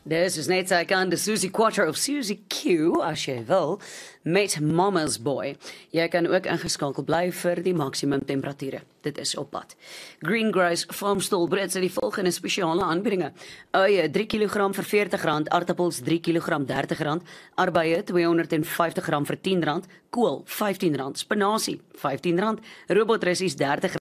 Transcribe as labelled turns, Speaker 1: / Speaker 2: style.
Speaker 1: Dis is net sy kan, de Susie Quattro of Susie Q, as jy wil, met Mama's Boy. Jy kan ook ingeskakel bly vir die maksimum temperature. Dit is op pad. Greengrass Farmstall breed sy die volgende spesiale aanbiedinge. Uie 3 kg vir R40, aartappels 3 kg R30, arbeie 250 gram vir R10, kool R15, spinasie R15, robotrissies R30,